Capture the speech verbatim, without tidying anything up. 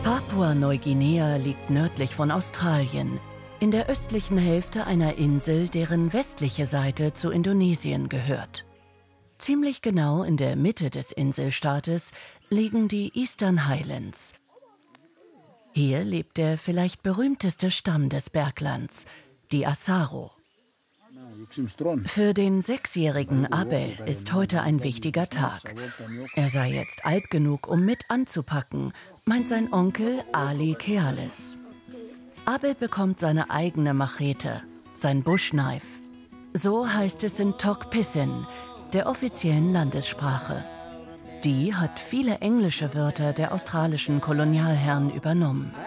Papua-Neuguinea liegt nördlich von Australien, in der östlichen Hälfte einer Insel, deren westliche Seite zu Indonesien gehört. Ziemlich genau in der Mitte des Inselstaates liegen die Eastern Highlands. Hier lebt der vielleicht berühmteste Stamm des Berglands, die Asaro. Für den sechsjährigen Abel ist heute ein wichtiger Tag. Er sei jetzt alt genug, um mit anzupacken, meint sein Onkel Ali Keales. Abel bekommt seine eigene Machete, sein Bushknife. So heißt es in Tok Pisin, der offiziellen Landessprache. Die hat viele englische Wörter der australischen Kolonialherren übernommen.